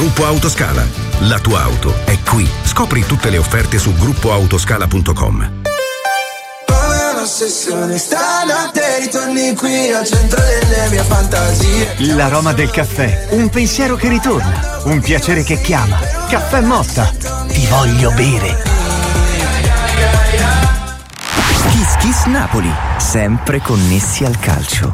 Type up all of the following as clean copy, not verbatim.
Gruppo Autoscala. La tua auto è qui. Scopri tutte le offerte su gruppoautoscala.com. Ossessione, stanotte ritorni qui al centro delle mie fantasie. L'aroma del caffè, un pensiero che ritorna, un piacere che chiama. Caffè Motta, ti voglio bere. Kiss Kiss Napoli, sempre connessi al calcio.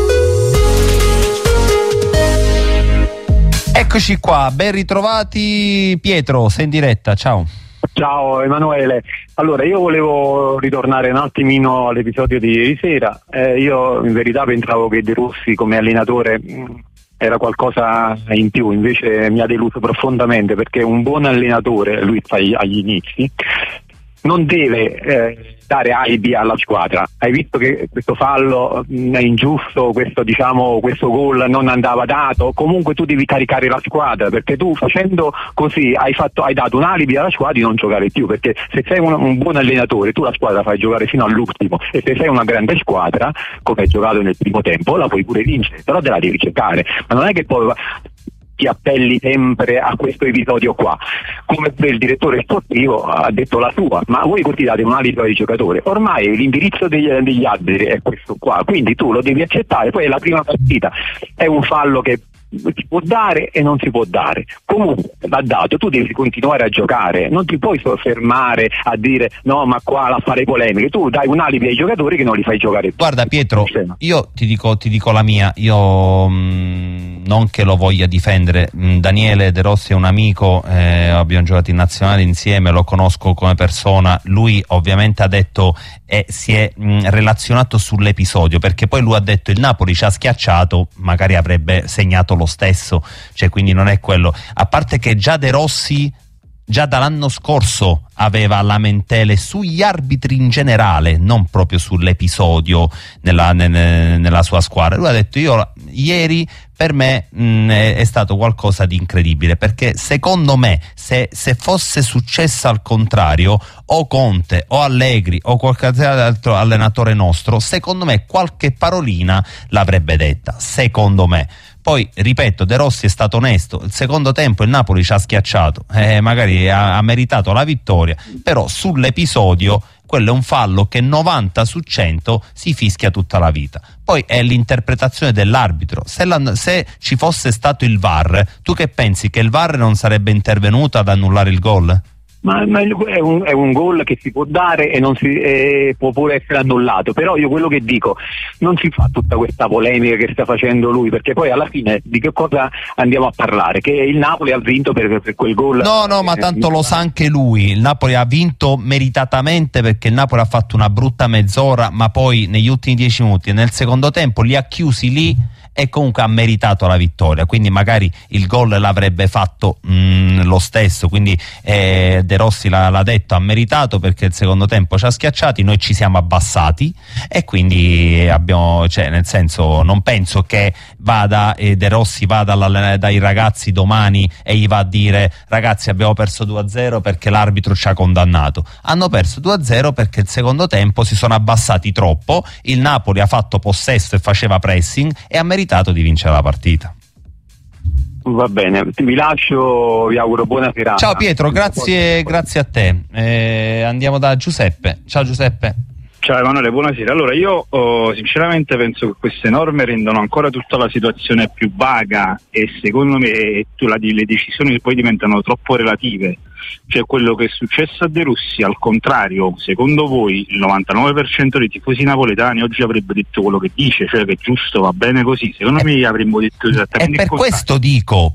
Eccoci qua, ben ritrovati. Pietro, sei in diretta, ciao. Ciao Emanuele, allora io volevo ritornare un attimino all'episodio di ieri sera. Io in verità pensavo che De Rossi come allenatore era qualcosa in più, invece mi ha deluso profondamente, perché un buon allenatore, lui sta agli inizi, non deve dare alibi alla squadra. Hai visto che questo fallo è ingiusto, questo gol non andava dato, comunque tu devi caricare la squadra, perché tu facendo così hai dato un alibi alla squadra di non giocare più, perché se sei un buon allenatore tu la squadra fai giocare fino all'ultimo, e se sei una grande squadra come hai giocato nel primo tempo la puoi pure vincere, però te la devi giocare, ma non è che poi ti appelli sempre a questo episodio qua. Come il direttore sportivo ha detto la sua, ma voi così date un alibi ai giocatori. Ormai l'indirizzo degli arbitri è questo qua, quindi tu lo devi accettare. Poi è la prima partita, è un fallo che si può dare e non si può dare, comunque va dato, tu devi continuare a giocare, non ti puoi fermare a dire no ma qua la fare polemiche, tu dai un alibi ai giocatori che non li fai giocare più. Guarda Pietro, io ti dico la mia, io non che lo voglia difendere, Daniele De Rossi è un amico, abbiamo giocato in nazionale insieme, lo conosco come persona, lui ovviamente ha detto si è relazionato sull'episodio, perché poi lui ha detto il Napoli ci ha schiacciato, magari avrebbe segnato lo stesso, cioè quindi non è quello, a parte che già De Rossi già dall'anno scorso aveva lamentele sugli arbitri in generale, non proprio sull'episodio nella sua squadra. Lui ha detto ieri per me è stato qualcosa di incredibile, perché secondo me se fosse successo al contrario, o Conte o Allegri o qualche altro allenatore nostro, secondo me qualche parolina l'avrebbe detta, secondo me. Poi ripeto, De Rossi è stato onesto, il secondo tempo il Napoli ci ha schiacciato, magari ha meritato la vittoria, però sull'episodio quello è un fallo che 90 su 100 si fischia tutta la vita. Poi è l'interpretazione dell'arbitro. Se ci fosse stato il VAR, tu che pensi, che il VAR non sarebbe intervenuto ad annullare il gol? Ma è un gol che si può dare e non può pure essere annullato, però io quello che dico, non si fa tutta questa polemica che sta facendo lui, perché poi alla fine di che cosa andiamo a parlare? Che il Napoli ha vinto per quel gol. No, ma tanto lo sa anche lui, il Napoli ha vinto meritatamente, perché il Napoli ha fatto una brutta mezz'ora, ma poi negli ultimi 10 minuti nel secondo tempo li ha chiusi lì e comunque ha meritato la vittoria, quindi magari il gol l'avrebbe fatto lo stesso, quindi De Rossi l'ha detto, ha meritato, perché il secondo tempo ci ha schiacciati, noi ci siamo abbassati e quindi abbiamo, cioè nel senso, non penso che De Rossi vada dai ragazzi domani e gli va a dire ragazzi abbiamo perso 2-0 perché l'arbitro ci ha condannato. Hanno perso 2-0 perché il secondo tempo si sono abbassati troppo, il Napoli ha fatto possesso e faceva pressing e ha meritato di vincere la partita. Va bene, vi lascio, vi auguro buona serata. Ciao Pietro, grazie a te. Andiamo da Giuseppe. Ciao Giuseppe. Ciao Emanuele, buonasera. Allora io sinceramente penso che queste norme rendono ancora tutta la situazione più vaga e secondo me le decisioni poi diventano troppo relative. Cioè quello che è successo a De Rossi, al contrario, secondo voi il 99% dei tifosi napoletani oggi avrebbe detto quello che dice, cioè che è giusto, va bene così? Secondo me avremmo detto esattamente per questo dico,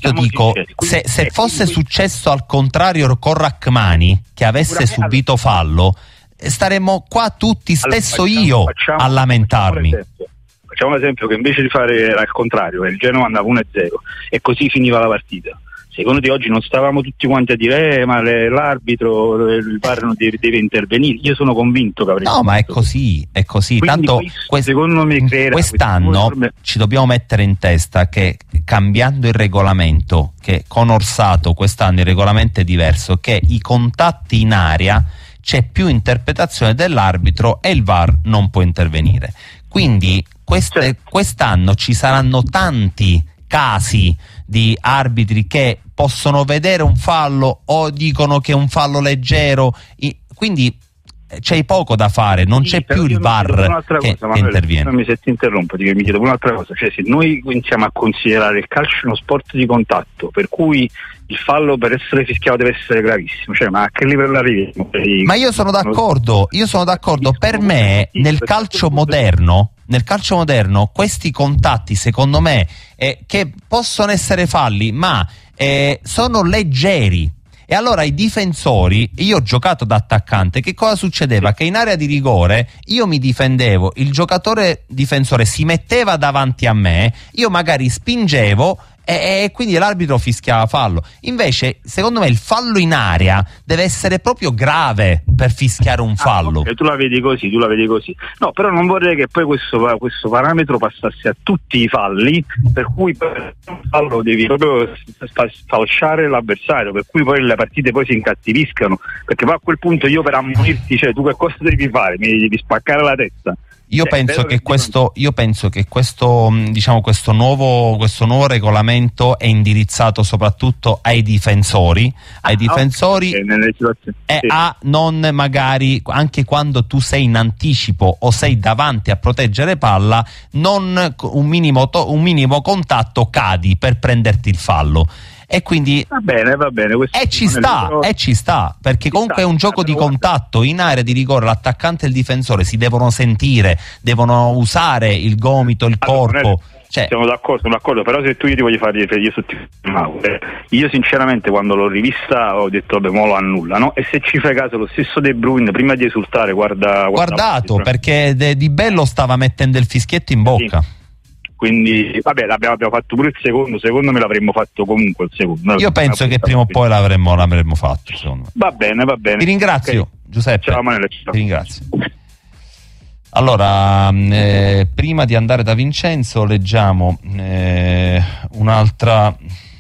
se fosse successo al contrario con Rachmani, che avesse subito fallo, staremmo qua tutti, stesso io, a lamentarmi. Facciamo l'esempio che invece di fare al contrario, il Genoa andava 1-0 e così finiva la partita. Secondo te oggi non stavamo tutti quanti a dire ma l'arbitro, il VAR non deve intervenire? Io sono convinto che avremmo. No, ma è così. Tanto secondo me quest'anno ci dobbiamo mettere in testa che cambiando il regolamento, che con Orsato quest'anno il regolamento è diverso, che i contatti in area c'è più interpretazione dell'arbitro e il VAR non può intervenire. Quindi quest'anno ci saranno tanti casi di arbitri che possono vedere un fallo o dicono che è un fallo leggero, quindi c'è poco da fare, non c'è più il VAR che interviene. Non mi se ti interrompo, mi chiedo un'altra cosa, cioè se noi cominciamo a considerare il calcio uno sport di contatto, per cui il fallo per essere fischiato deve essere gravissimo, cioè ma a che livello arriviamo? Ma io sono d'accordo, per me nel calcio moderno questi contatti secondo me che possono essere falli ma sono leggeri. E allora i difensori, io ho giocato da attaccante, che cosa succedeva? Che in area di rigore io mi difendevo, il giocatore difensore si metteva davanti a me, io magari spingevo e quindi l'arbitro fischiava fallo. Invece secondo me il fallo in area deve essere proprio grave per fischiare un fallo. Okay, tu la vedi così. No, però non vorrei che poi questo parametro passasse a tutti i falli, per cui per un fallo devi proprio falciare l'avversario, per cui poi le partite poi si incattiviscano, perché poi a quel punto io per ammonirti, cioè tu che cosa devi fare? Mi devi spaccare la testa. Io penso che questo diciamo questo nuovo regolamento è indirizzato soprattutto ai difensori e a non, magari anche quando tu sei in anticipo o sei davanti a proteggere palla, non un minimo contatto cadi per prenderti il fallo. E quindi va bene ci sta, perché comunque è un gioco di contatto. In area di rigore l'attaccante e il difensore si devono sentire, devono usare il gomito, il corpo. Siamo d'accordo, però se tu io ti voglio fare riferire io sinceramente quando l'ho rivista ho detto vabbè, mo lo annullano, e se ci fai caso lo stesso De Bruyne prima di esultare guardato perché Di Bello stava mettendo il fischietto in bocca. Sì. Quindi vabbè, abbiamo fatto pure il secondo me l'avremmo fatto comunque il secondo. Io penso che prima o poi l'avremmo fatto, secondo me. Va bene. Ti ringrazio, okay. Giuseppe. Ciao Manuele. Ti ringrazio. Allora, prima di andare da Vincenzo leggiamo un altro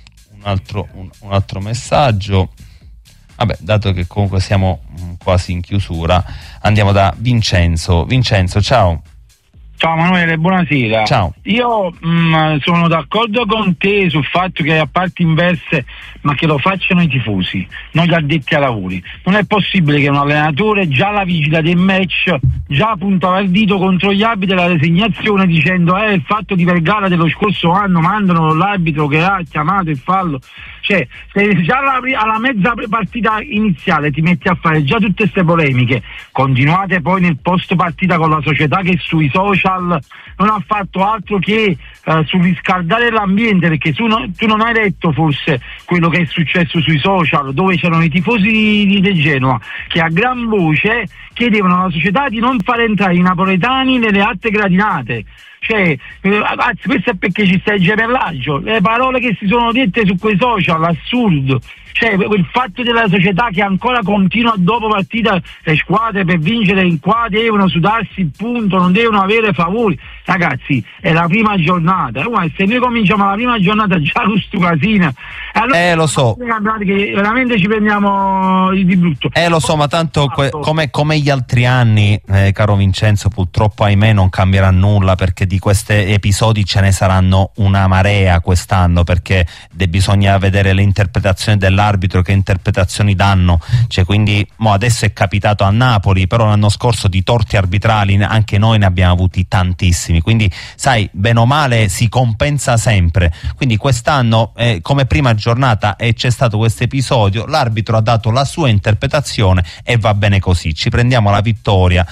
messaggio. Vabbè, dato che comunque siamo quasi in chiusura, andiamo da Vincenzo. Vincenzo, ciao. Ciao Manuele, buonasera. Ciao. Io sono d'accordo con te sul fatto che a parte inverse, ma che lo facciano i tifosi, non gli addetti ai lavori. Non è possibile che un allenatore già alla vigila del match già puntava il dito contro gli arbitri della designazione dicendo il fatto di Vergara dello scorso anno mandano l'arbitro che ha chiamato il fallo. Cioè, se già alla mezza partita iniziale ti metti a fare già tutte queste polemiche, continuate poi nel post partita con la società che sui social non ha fatto altro che surriscaldare l'ambiente, perché tu non hai letto forse quello che è successo sui social, dove c'erano i tifosi di Genoa che a gran voce chiedevano alla società di non far entrare i napoletani nelle altre gradinate. Cioè, anzi, questo è perché ci sta il gemellaggio, le parole che si sono dette su quei social, assurdo. Cioè, il fatto della società che ancora continua dopo partita le squadre per vincere in qua devono sudarsi il punto, non devono avere favori. Ragazzi, è la prima giornata, se noi cominciamo la prima giornata già con stu casino, allora lo so che veramente ci prendiamo di brutto. Lo so, ma tanto come gli altri anni, caro Vincenzo, purtroppo ahimè non cambierà nulla, perché di questi episodi ce ne saranno una marea quest'anno, perché bisogna vedere le interpretazioni dell'arbitro, che interpretazioni danno. Cioè, quindi adesso è capitato a Napoli, però l'anno scorso di torti arbitrali anche noi ne abbiamo avuti tantissimi, quindi sai, bene o male si compensa sempre. Quindi quest'anno come prima giornata c'è stato questo episodio, l'arbitro ha dato la sua interpretazione e va bene così, ci prendiamo la vittoria,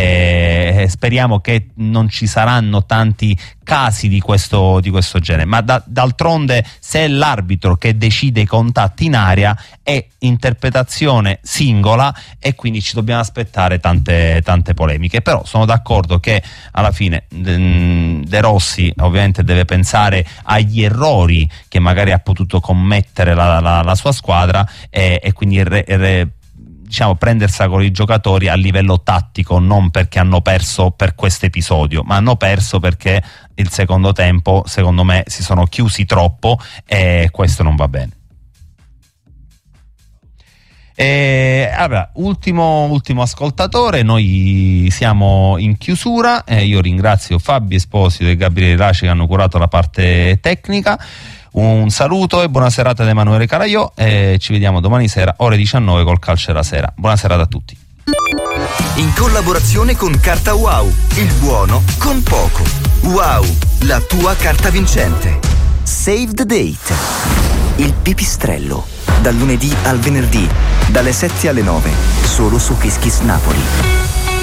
speriamo che non ci saranno tanti casi di questo genere, ma d'altronde se è l'arbitro che decide i contatti in area è interpretazione singola, e quindi ci dobbiamo aspettare tante polemiche. Però sono d'accordo che alla fine De Rossi ovviamente deve pensare agli errori che magari ha potuto commettere la sua squadra, e quindi diciamo prendersela con i giocatori a livello tattico, non perché hanno perso per questo episodio, ma hanno perso perché il secondo tempo secondo me si sono chiusi troppo, e questo non va bene. Allora, ultimo ascoltatore, noi siamo in chiusura, io ringrazio Fabio Esposito e Gabriele Raci che hanno curato la parte tecnica. Un saluto e buona serata da Emanuele Calaiò e ci vediamo domani sera ore 19 col Calcio della Sera. Buona serata a tutti. In collaborazione con Carta Wow, il buono con poco. Wow, la tua carta vincente. Save the date. Il pipistrello. Dal lunedì al venerdì, dalle 7 alle 9, solo su Kiss Kiss Napoli.